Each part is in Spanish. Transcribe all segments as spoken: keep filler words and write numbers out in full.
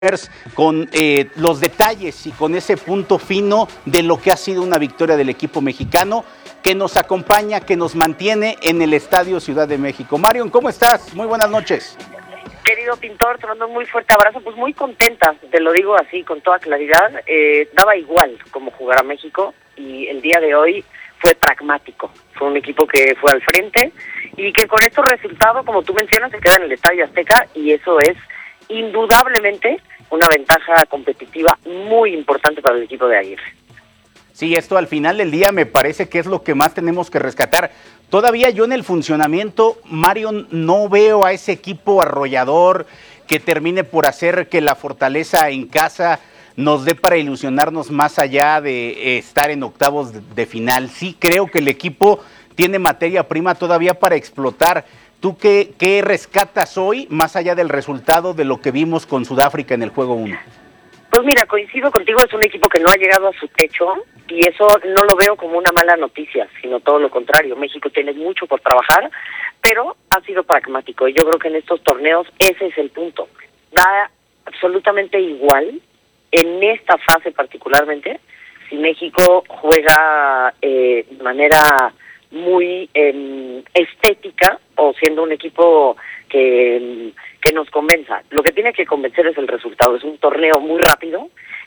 con eh, los detalles y con ese punto fino de lo que ha sido una victoria del equipo mexicano que nos acompaña, que nos mantiene en el Estadio Ciudad de México. Marion, ¿cómo estás? Muy buenas noches. Querido Pintor, te mando un muy fuerte abrazo, pues muy contenta, te lo digo así con toda claridad. Eh, daba igual cómo jugar a México y el día de hoy fue pragmático. Fue un equipo que fue al frente y que con estos resultados, como tú mencionas, se queda en el Estadio Azteca y eso es indudablemente una ventaja competitiva muy importante para el equipo de Aguirre. Sí, esto al final del día me parece que es lo que más tenemos que rescatar. Todavía yo en el funcionamiento, Marion, no veo a ese equipo arrollador que termine por hacer que la fortaleza en casa nos dé para ilusionarnos más allá de estar en octavos de final. Sí creo que el equipo tiene materia prima todavía para explotar. ¿Tú qué, qué rescatas hoy, más allá del resultado de lo que vimos con Sudáfrica en el juego uno? Pues mira, coincido contigo, es un equipo que no ha llegado a su techo y eso no lo veo como una mala noticia, sino todo lo contrario. México tiene mucho por trabajar, pero ha sido pragmático y yo creo que en estos torneos ese es el punto. Da absolutamente igual, en esta fase particularmente, si México juega eh, de manera muy eh, estética o siendo un equipo que, que nos convenza. Lo que tiene que convencer es el resultado. Es un torneo muy rápido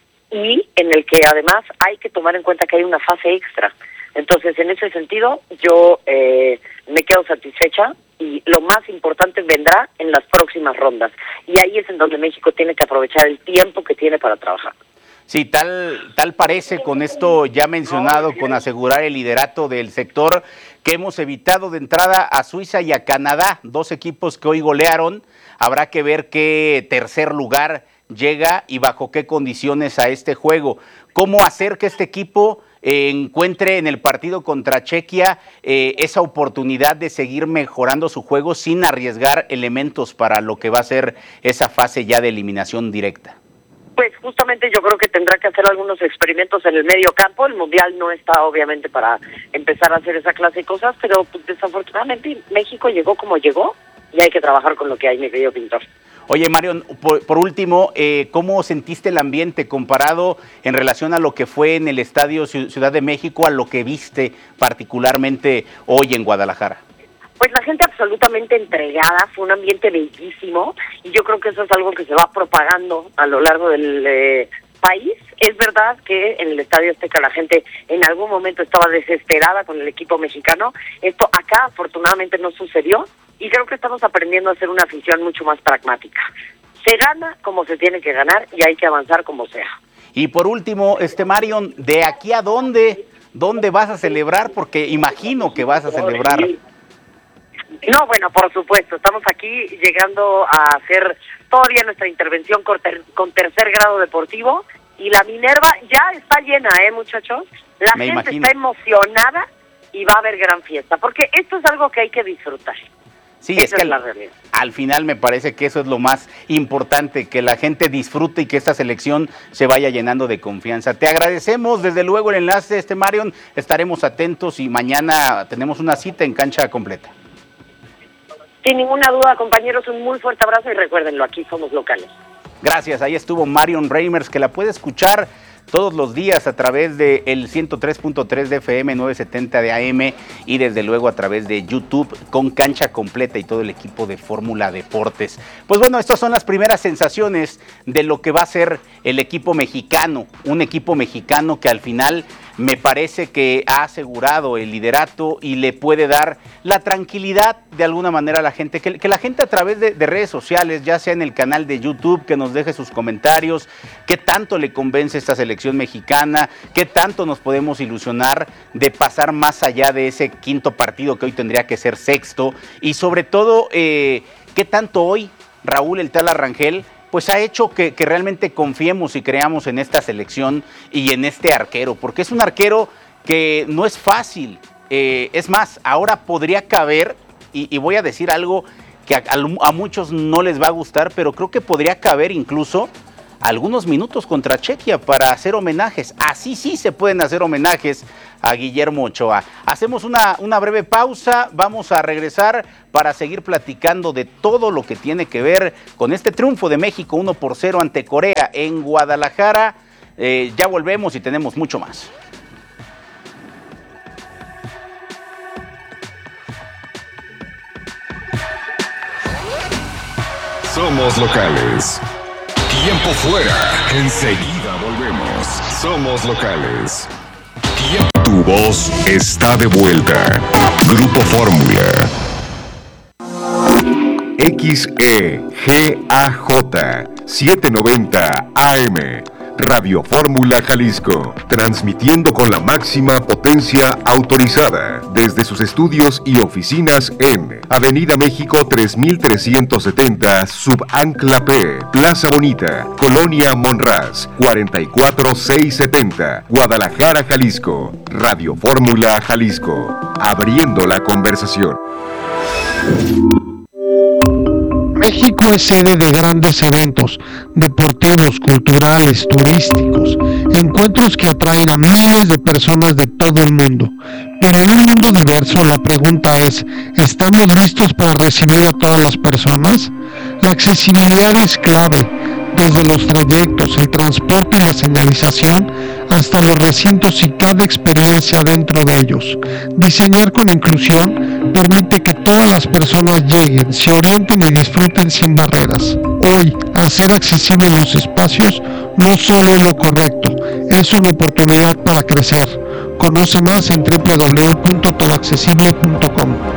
y en el que además hay que tomar en cuenta que hay una fase extra. Entonces, en ese sentido, yo eh, me quedo satisfecha y lo más importante vendrá en las próximas rondas. Y ahí es en donde México tiene que aprovechar el tiempo que tiene para trabajar. Sí, tal, tal parece con esto ya mencionado, con asegurar el liderato del sector, que hemos evitado de entrada a Suiza y a Canadá, dos equipos que hoy golearon. Habrá que ver qué tercer lugar llega y bajo qué condiciones a este juego. ¿Cómo hacer que este equipo eh, encuentre en el partido contra Chequia eh, esa oportunidad de seguir mejorando su juego sin arriesgar elementos para lo que va a ser esa fase ya de eliminación directa? Pues justamente yo creo que tendrá que hacer algunos experimentos en el medio campo. El Mundial no está obviamente para empezar a hacer esa clase de cosas, pero pues, desafortunadamente México llegó como llegó y hay que trabajar con lo que hay, mi querido Pintor. Oye, Marion, por, por último, eh, ¿cómo sentiste el ambiente comparado en relación a lo que fue en el Estadio Ciudad de México, a lo que viste particularmente hoy en Guadalajara? Pues la gente absolutamente entregada, fue un ambiente bellísimo y yo creo que eso es algo que se va propagando a lo largo del eh, país. Es verdad que en el Estadio Azteca la gente en algún momento estaba desesperada con el equipo mexicano. Esto acá afortunadamente no sucedió y creo que estamos aprendiendo a hacer una afición mucho más pragmática. Se gana como se tiene que ganar y hay que avanzar como sea. Y por último, este Marion, ¿de aquí a dónde, dónde vas a celebrar? Porque imagino que vas a celebrar. No, bueno, por supuesto, estamos aquí llegando a hacer todavía nuestra intervención con, ter con tercer grado deportivo y la Minerva ya está llena, ¿eh, muchachos? La Me gente imagino. está emocionada y va a haber gran fiesta, porque esto es algo que hay que disfrutar. Sí, Esa es que es la al, realidad. al final me parece que eso es lo más importante, que la gente disfrute y que esta selección se vaya llenando de confianza. Te agradecemos desde luego el enlace, este Marion, estaremos atentos y mañana tenemos una cita en cancha completa. Sin ninguna duda, compañeros, un muy fuerte abrazo y recuérdenlo, aquí somos locales. Gracias, ahí estuvo Marion Reimers, que la puede escuchar todos los días a través del ciento tres punto tres de F M, novecientos setenta de A M y desde luego a través de YouTube con cancha completa y todo el equipo de Fórmula Deportes. Pues bueno, estas son las primeras sensaciones de lo que va a ser el equipo mexicano, un equipo mexicano que al final me parece que ha asegurado el liderato y le puede dar la tranquilidad de alguna manera a la gente, que, que la gente a través de, de redes sociales, ya sea en el canal de YouTube, que nos deje sus comentarios, qué tanto le convence esta selección mexicana, qué tanto nos podemos ilusionar de pasar más allá de ese quinto partido que hoy tendría que ser sexto, y sobre todo, eh, qué tanto hoy Raúl El Tala Rangel pues ha hecho que, que realmente confiemos y creamos en esta selección y en este arquero, porque es un arquero que no es fácil. Eh, es más, ahora podría caber, y, y voy a decir algo que a, a, a muchos no les va a gustar, pero creo que podría caber incluso algunos minutos contra Chequia para hacer homenajes. Así sí se pueden hacer homenajes a Guillermo Ochoa. Hacemos una, una breve pausa, vamos a regresar para seguir platicando de todo lo que tiene que ver con este triunfo de México uno por cero ante Corea en Guadalajara. Eh, ya volvemos y tenemos mucho más. Somos locales. Tiempo fuera. Enseguida volvemos. Somos locales. Tiempo. Tu voz está de vuelta. Grupo Fórmula. X E G A J setecientos noventa A M. Radio Fórmula Jalisco, transmitiendo con la máxima potencia autorizada desde sus estudios y oficinas en Avenida México tres mil trescientos setenta, Subancla P, Plaza Bonita, Colonia Monraz, cuarenta y cuatro mil seiscientos setenta, Guadalajara, Jalisco. Radio Fórmula Jalisco, abriendo la conversación. México es sede de grandes eventos deportivos, culturales, turísticos, encuentros que atraen a miles de personas de todo el mundo. Pero en un mundo diverso, la pregunta es, ¿estamos listos para recibir a todas las personas? La accesibilidad es clave, desde los trayectos, el transporte y la señalización, hasta los recintos y cada experiencia dentro de ellos. Diseñar con inclusión permite que todas las personas lleguen, se orienten y disfruten sin barreras. Hoy, hacer accesibles los espacios no solo es lo correcto, es una oportunidad para crecer. Conoce más en doble u doble u doble u punto todo accesible punto com.